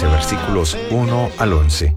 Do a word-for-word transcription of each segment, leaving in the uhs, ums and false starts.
once, versículos uno al once.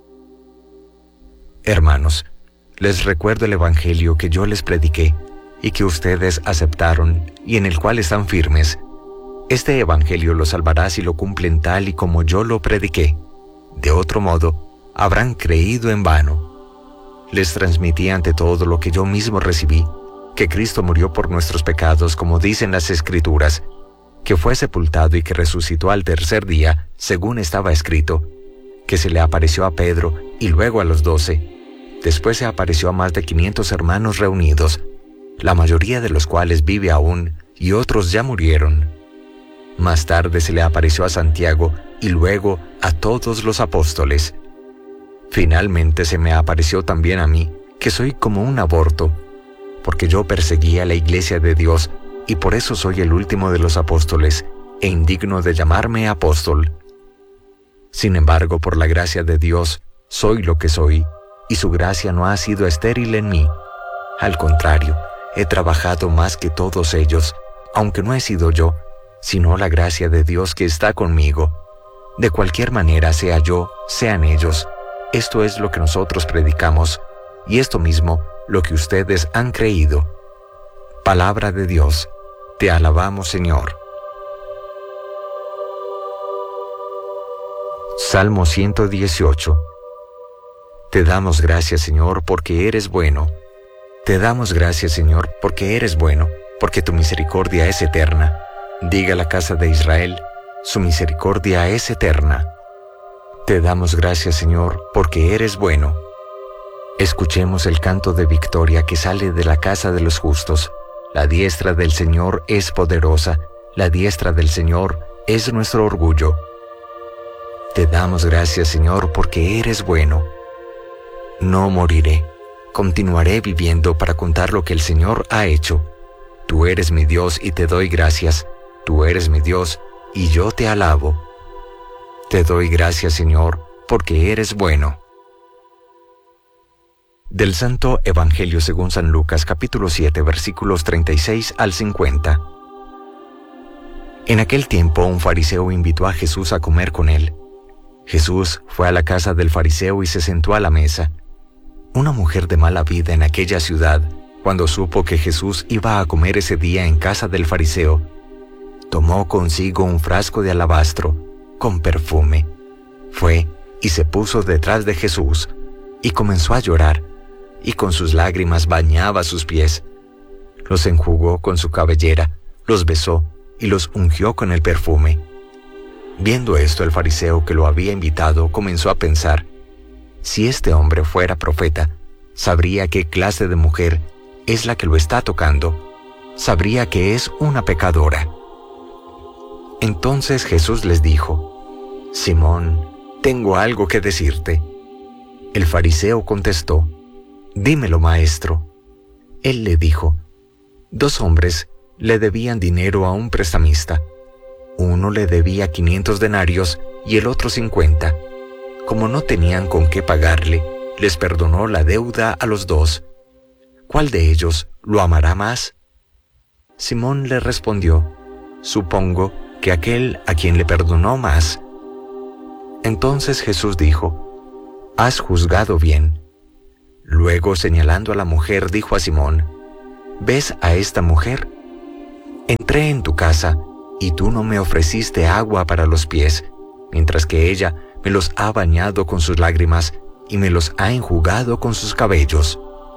Hermanos, les recuerdo el Evangelio que yo les prediqué y que ustedes aceptaron y en el cual están firmes. Este Evangelio los salvará si lo cumplen tal y como yo lo prediqué. De otro modo, habrán creído en vano. Les transmití ante todo lo que yo mismo recibí, que Cristo murió por nuestros pecados, como dicen las Escrituras, que fue sepultado y que resucitó al tercer día, según estaba escrito, que se le apareció a Pedro y luego a los doce. Después se apareció a más de quinientos hermanos reunidos, la mayoría de los cuales vive aún y otros ya murieron. Más tarde se le apareció a Santiago y luego a todos los apóstoles. Finalmente se me apareció también a mí, que soy como un aborto, porque yo perseguía la iglesia de Dios y por eso soy el último de los apóstoles e indigno de llamarme apóstol. Sin embargo, por la gracia de Dios, soy lo que soy, y su gracia no ha sido estéril en mí. Al contrario, he trabajado más que todos ellos, aunque no he sido yo, sino la gracia de Dios que está conmigo. De cualquier manera, sea yo, sean ellos, esto es lo que nosotros predicamos, y esto mismo lo que ustedes han creído. Palabra de Dios, te alabamos, Señor. Salmo ciento dieciocho. Te damos gracias, Señor, porque eres bueno. Te damos gracias, Señor, porque eres bueno, porque tu misericordia es eterna. Diga la casa de Israel, su misericordia es eterna. Te damos gracias, Señor, porque eres bueno. Escuchemos el canto de victoria que sale de la casa de los justos. La diestra del Señor es poderosa, la diestra del Señor es nuestro orgullo. Te damos gracias, Señor, porque eres bueno. No moriré, continuaré viviendo para contar lo que el Señor ha hecho. Tú eres mi Dios y te doy gracias. Tú eres mi Dios y yo te alabo. Te doy gracias, Señor, porque eres bueno. Del Santo Evangelio según San Lucas, capítulo siete, versículos treinta y seis al cincuenta. En aquel tiempo un fariseo invitó a Jesús a comer con él. Jesús fue a la casa del fariseo y se sentó a la mesa. Una mujer de mala vida en aquella ciudad, cuando supo que Jesús iba a comer ese día en casa del fariseo, tomó consigo un frasco de alabastro con perfume. Fue y se puso detrás de Jesús y comenzó a llorar, y con sus lágrimas bañaba sus pies. Los enjugó con su cabellera, los besó y los ungió con el perfume. Viendo esto, el fariseo que lo había invitado comenzó a pensar: si este hombre fuera profeta, sabría qué clase de mujer es la que lo está tocando, sabría que es una pecadora. Entonces Jesús les dijo: Simón, tengo algo que decirte. El fariseo contestó: dímelo, maestro. Él le dijo: dos hombres le debían dinero a un prestamista. Uno le debía quinientos denarios y el otro cincuenta. Como no tenían con qué pagarle, les perdonó la deuda a los dos. ¿Cuál de ellos lo amará más? Simón le respondió: supongo que aquel a quien le perdonó más. Entonces Jesús dijo: has juzgado bien. Luego, señalando a la mujer, dijo a Simón: ¿ves a esta mujer? Entré en tu casa y tú no me ofreciste agua para los pies, mientras que ella me los ha bañado con sus lágrimas y me los ha enjugado con sus cabellos.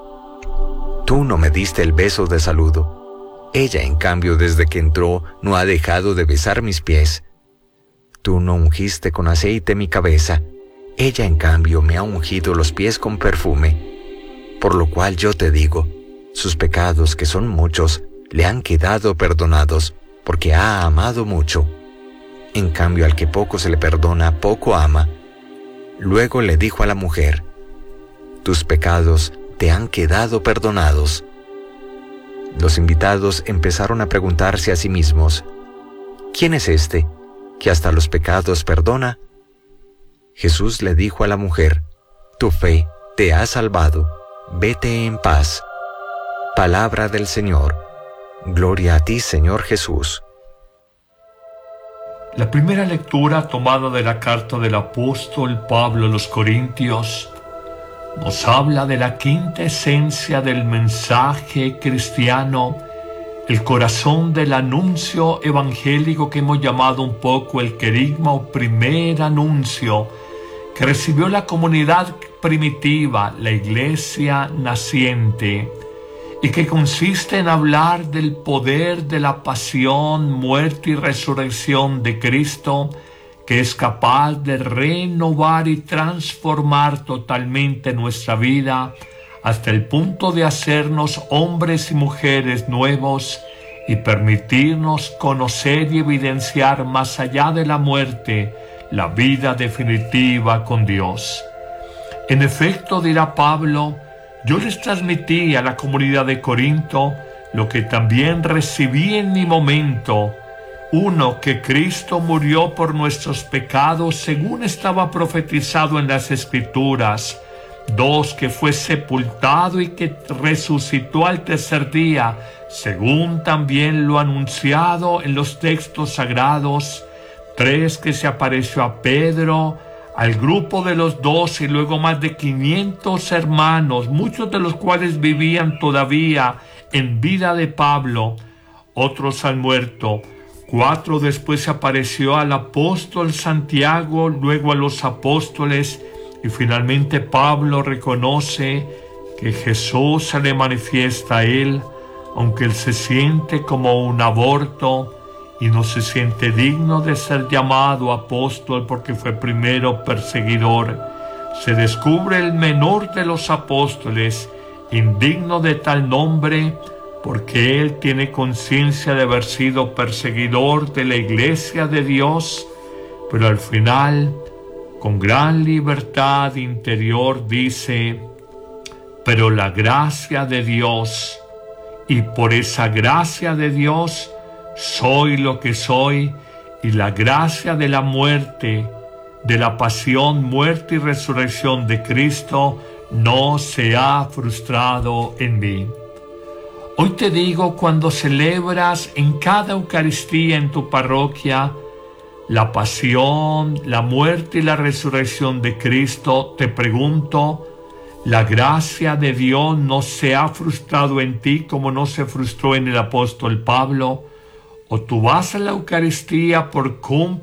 Tú no me diste el beso de saludo. Ella, en cambio, desde que entró, no ha dejado de besar mis pies. Tú no ungiste con aceite mi cabeza. Ella, en cambio, me ha ungido los pies con perfume. Por lo cual yo te digo, sus pecados, que son muchos, le han quedado perdonados, porque ha amado mucho. En cambio, al que poco se le perdona, poco ama. Luego le dijo a la mujer: tus pecados te han quedado perdonados. Los invitados empezaron a preguntarse a sí mismos: ¿quién es este, que hasta los pecados perdona? Jesús le dijo a la mujer: tu fe te ha salvado, vete en paz. Palabra del Señor. Gloria a ti, Señor Jesús. La primera lectura, tomada de la carta del apóstol Pablo a los Corintios, nos habla de la quinta esencia del mensaje cristiano, el corazón del anuncio evangélico que hemos llamado un poco el querigma o primer anuncio que recibió la comunidad primitiva, la iglesia naciente, y que consiste en hablar del poder de la pasión, muerte y resurrección de Cristo, que es capaz de renovar y transformar totalmente nuestra vida hasta el punto de hacernos hombres y mujeres nuevos y permitirnos conocer y evidenciar más allá de la muerte la vida definitiva con Dios. En efecto, dirá Pablo, yo les transmití a la comunidad de Corinto lo que también recibí en mi momento. Uno, que Cristo murió por nuestros pecados según estaba profetizado en las Escrituras. Dos, que fue sepultado y que resucitó al tercer día, según también lo anunciado en los textos sagrados. Tres, que se apareció a Pedro, al grupo de los doce y luego más de quinientos hermanos, muchos de los cuales vivían todavía en vida de Pablo, otros han muerto. Cuatro, después se apareció al apóstol Santiago, luego a los apóstoles, y finalmente Pablo reconoce que Jesús se le manifiesta a él, aunque él se siente como un aborto y no se siente digno de ser llamado apóstol porque fue primero perseguidor. Se descubre el menor de los apóstoles, indigno de tal nombre, porque él tiene conciencia de haber sido perseguidor de la iglesia de Dios, pero al final, con gran libertad interior, dice, pero la gracia de Dios, y por esa gracia de Dios soy lo que soy, y la gracia de la muerte, de la pasión, muerte y resurrección de Cristo no se ha frustrado en mí. Hoy te digo, cuando celebras en cada Eucaristía en tu parroquia la pasión, la muerte y la resurrección de Cristo, te pregunto, ¿la gracia de Dios no se ha frustrado en ti como no se frustró en el apóstol Pablo? ¿O tú vas a la Eucaristía por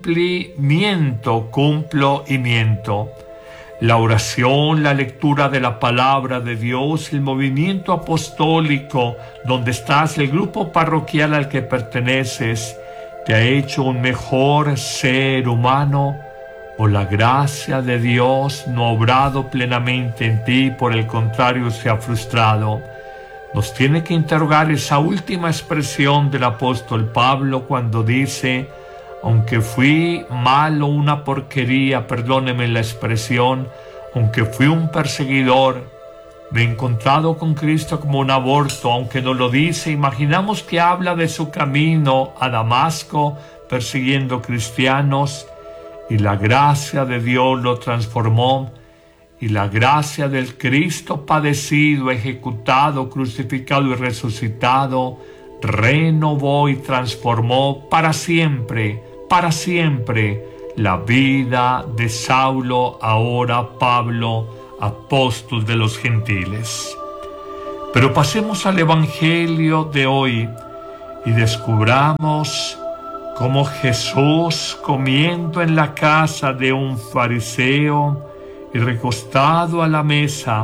cumplimiento, cumplo y miento? La oración, la lectura de la palabra de Dios, el movimiento apostólico donde estás, el grupo parroquial al que perteneces, ¿te ha hecho un mejor ser humano? ¿O la gracia de Dios no ha obrado plenamente en ti, por el contrario se ha frustrado? Nos tiene que interrogar esa última expresión del apóstol Pablo cuando dice, aunque fui malo, una porquería, perdóneme la expresión, aunque fui un perseguidor, me he encontrado con Cristo como un aborto, aunque no lo dice. Imaginamos que habla de su camino a Damasco persiguiendo cristianos, y la gracia de Dios lo transformó, y la gracia del Cristo padecido, ejecutado, crucificado y resucitado renovó y transformó para siempre, para siempre, la vida de Saulo, ahora Pablo, apóstol de los gentiles. Pero pasemos al Evangelio de hoy y descubramos cómo Jesús, comiendo en la casa de un fariseo y recostado a la mesa,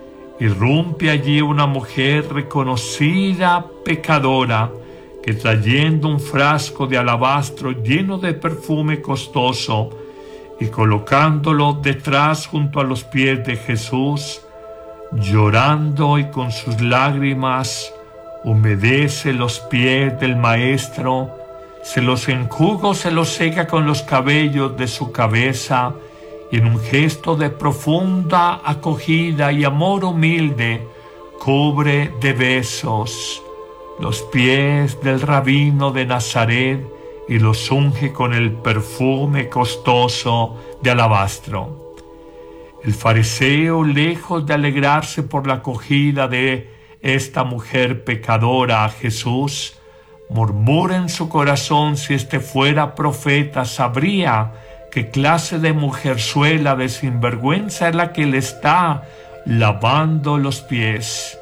irrumpe allí una mujer reconocida pecadora, que trayendo un frasco de alabastro lleno de perfume costoso y colocándolo detrás junto a los pies de Jesús, llorando y con sus lágrimas humedece los pies del Maestro, se los enjuga, se los seca con los cabellos de su cabeza, y en un gesto de profunda acogida y amor humilde, cubre de besos los pies del rabino de Nazaret y los unge con el perfume costoso de alabastro. El fariseo, lejos de alegrarse por la acogida de esta mujer pecadora a Jesús, murmura en su corazón: si este fuera profeta, sabría qué clase de mujerzuela de sinvergüenza es la que le está lavando los pies.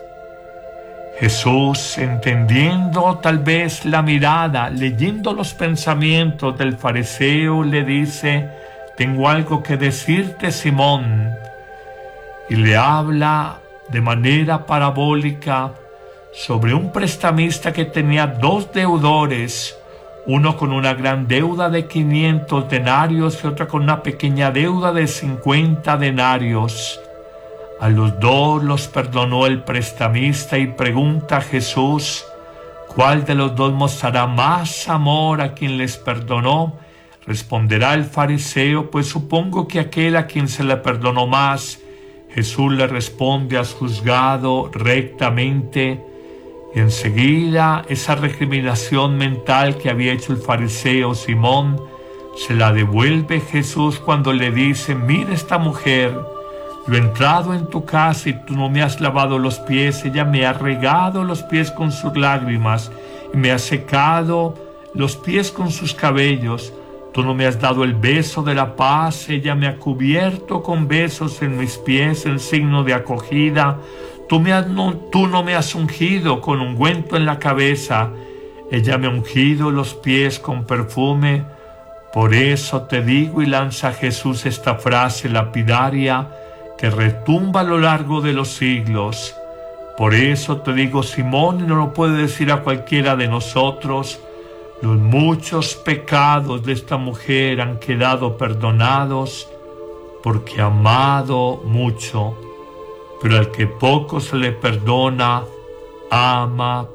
Jesús, entendiendo tal vez la mirada, leyendo los pensamientos del fariseo, le dice: tengo algo que decirte, Simón. Y le habla de manera parabólica sobre un prestamista que tenía dos deudores, uno con una gran deuda de quinientos denarios y otro con una pequeña deuda de cincuenta denarios. A los dos los perdonó el prestamista, y pregunta a Jesús: ¿cuál de los dos mostrará más amor a quien les perdonó? Responderá el fariseo: pues supongo que aquel a quien se le perdonó más. Jesús le responde: has juzgado rectamente. Y enseguida esa recriminación mental que había hecho el fariseo Simón se la devuelve Jesús cuando le dice: mira esta mujer, yo he entrado en tu casa y tú no me has lavado los pies. Ella me ha regado los pies con sus lágrimas y me ha secado los pies con sus cabellos. Tú no me has dado el beso de la paz. Ella me ha cubierto con besos en mis pies en signo de acogida. Tú, me has, no, tú no me has ungido con ungüento en la cabeza. Ella me ha ungido los pies con perfume. Por eso te digo, y lanza Jesús esta frase lapidaria que retumba a lo largo de los siglos: por eso te digo, Simón, y no lo puede decir a cualquiera de nosotros, los muchos pecados de esta mujer han quedado perdonados porque ha amado mucho. Pero al que poco se le perdona, ama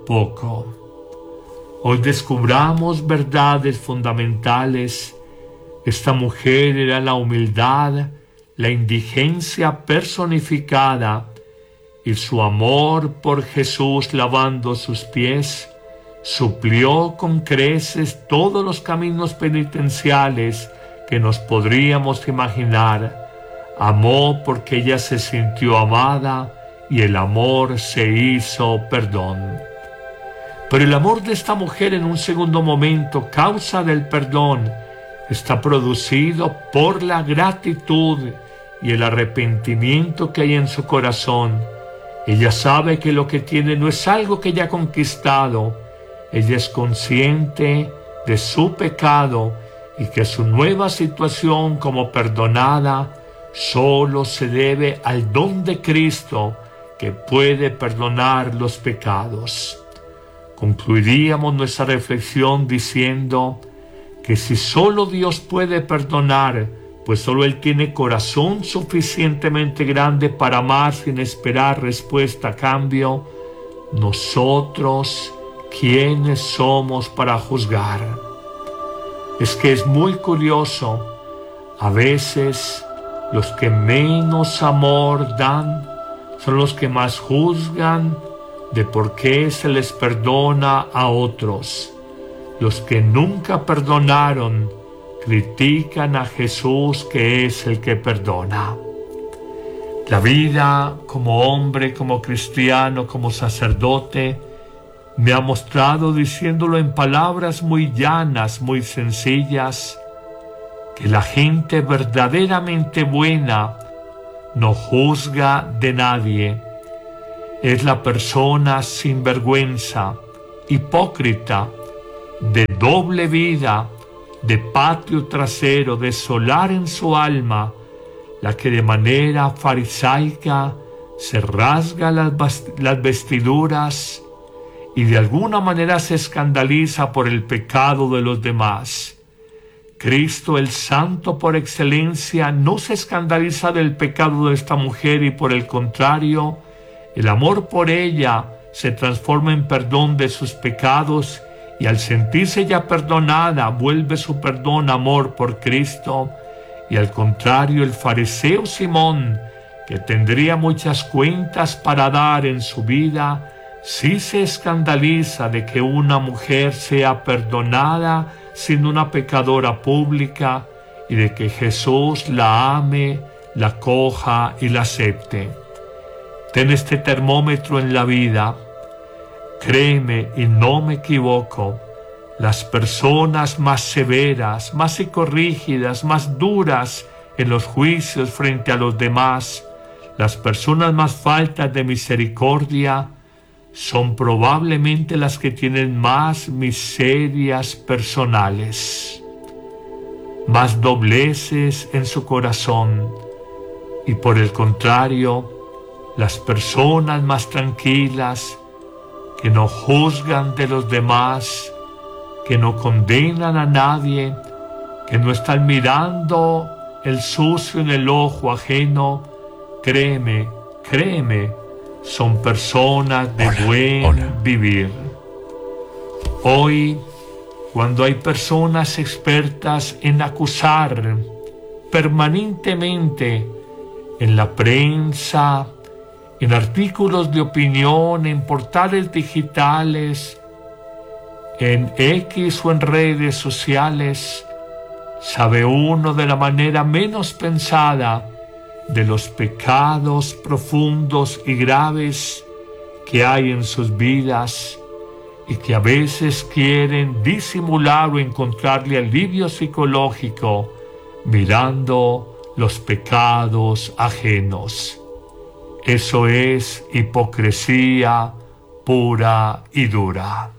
poco. Hoy descubramos verdades fundamentales. Esta mujer era la humildad, la indigencia personificada, y su amor por Jesús lavando sus pies suplió con creces todos los caminos penitenciales que nos podríamos imaginar. Amó porque ella se sintió amada, y el amor se hizo perdón. Pero el amor de esta mujer, en un segundo momento, causa del perdón, está producido por la gratitud y el arrepentimiento que hay en su corazón. Ella sabe que lo que tiene no es algo que ella ha conquistado. Ella es consciente de su pecado y que su nueva situación como perdonada solo se debe al don de Cristo, que puede perdonar los pecados. Concluiríamos nuestra reflexión diciendo que si solo Dios puede perdonar, pues solo Él tiene corazón suficientemente grande para amar sin esperar respuesta a cambio, nosotros, ¿quiénes somos para juzgar? Es que es muy curioso, a veces los que menos amor dan son los que más juzgan de por qué se les perdona a otros. Los que nunca perdonaron critican a Jesús, que es el que perdona. La vida como hombre, como cristiano, como sacerdote, me ha mostrado, diciéndolo en palabras muy llanas, muy sencillas, que la gente verdaderamente buena no juzga de nadie. Es la persona sin vergüenza, hipócrita, de doble vida, de patio trasero, de solar en su alma, la que de manera farisaica se rasga las, las vestiduras y de alguna manera se escandaliza por el pecado de los demás. Cristo, el santo por excelencia, no se escandaliza del pecado de esta mujer, y por el contrario, el amor por ella se transforma en perdón de sus pecados, y al sentirse ya perdonada, vuelve su perdón amor por Cristo. Y al contrario, el fariseo Simón, que tendría muchas cuentas para dar en su vida, sí se escandaliza de que una mujer sea perdonada siendo una pecadora pública, y de que Jesús la ame, la acoja y la acepte. Ten este termómetro en la vida. Créeme y no me equivoco, las personas más severas, más psicorrígidas, más duras en los juicios frente a los demás, las personas más faltas de misericordia, son probablemente las que tienen más miserias personales, más dobleces en su corazón, y por el contrario, las personas más tranquilas, que no juzgan de los demás, que no condenan a nadie, que no están mirando el sucio en el ojo ajeno, créeme, créeme, son personas de hola, buen hola. vivir. Hoy, cuando hay personas expertas en acusar permanentemente en la prensa, en artículos de opinión, en portales digitales, en X o en redes sociales, sabe uno de la manera menos pensada de los pecados profundos y graves que hay en sus vidas y que a veces quieren disimular o encontrarle alivio psicológico mirando los pecados ajenos. Eso es hipocresía pura y dura.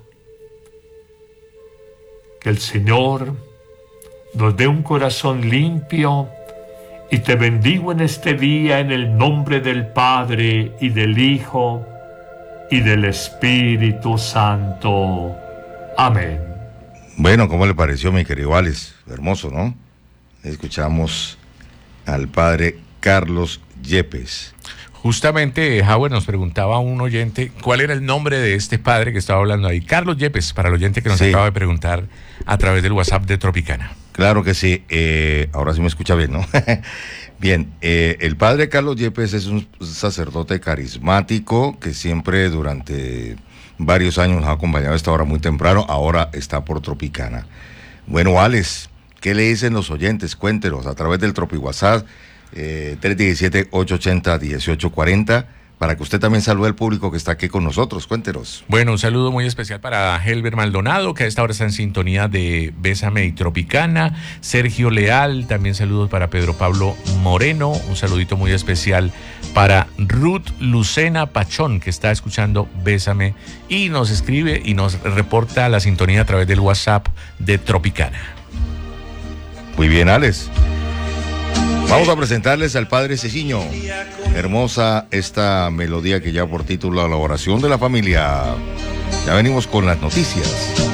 Que el Señor nos dé un corazón limpio, y te bendigo en este día en el nombre del Padre y del Hijo y del Espíritu Santo. Amén. Bueno, ¿cómo le pareció, mi querido Alex? Hermoso, ¿no? Escuchamos al padre Carlos Yepes. Justamente, Howard, nos preguntaba un oyente cuál era el nombre de este padre que estaba hablando ahí. Carlos Yepes, para el oyente que nos Sí. acaba de preguntar a través del WhatsApp de Tropicana. Claro que sí, eh, ahora sí me escucha bien, ¿no? Bien, eh, el padre Carlos Yepes es un sacerdote carismático que siempre durante varios años nos ha acompañado a esta hora muy temprano, ahora está por Tropicana. Bueno, Alex, ¿qué le dicen los oyentes? Cuéntenos a través del Tropi WhatsApp, eh, tres uno siete, ocho ocho cero, uno ocho cuatro cero, para que usted también salude al público que está aquí con nosotros. Cuéntenos. Bueno, un saludo muy especial para Helber Maldonado, que a esta hora está en sintonía de Bésame y Tropicana. Sergio Leal, también saludos para Pedro Pablo Moreno. Un saludito muy especial para Ruth Lucena Pachón, que está escuchando Bésame y nos escribe y nos reporta la sintonía a través del WhatsApp de Tropicana. Muy bien, Alex. Vamos a presentarles al Padre Ceciño. Hermosa esta melodía que lleva por título La oración de la familia. Ya venimos con las noticias.